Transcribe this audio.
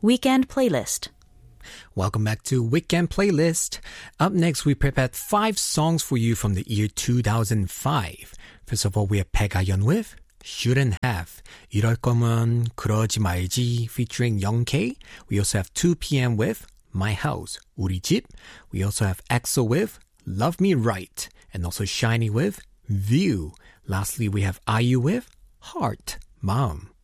Weekend Playlist. Welcome back to Weekend Playlist. Up next, we prepared 5 songs for you from the year 2005. First of all, we have 백아연 with Shouldn't Have. 이럴 거면 그러지 말지 featuring Young K. We also have 2 p.m. with My House, 우리 집. We also have EXO with Love Me Right. And also Shiny with View. Lastly, we have IU with Heart, 마음.